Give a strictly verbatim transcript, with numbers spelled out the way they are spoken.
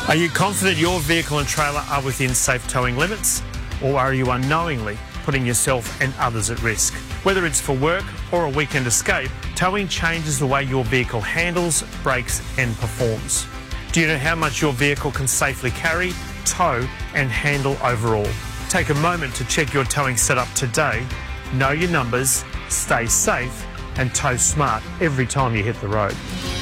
Are you confident your vehicle and trailer are within safe towing limits, or are you unknowingly putting yourself and others at risk? Whether it's for work or a weekend escape, towing changes the way your vehicle handles, brakes and performs. Do you know how much your vehicle can safely carry, tow and handle overall? Take a moment to check your towing setup today. Know your numbers, stay safe and tow smart every time you hit the road.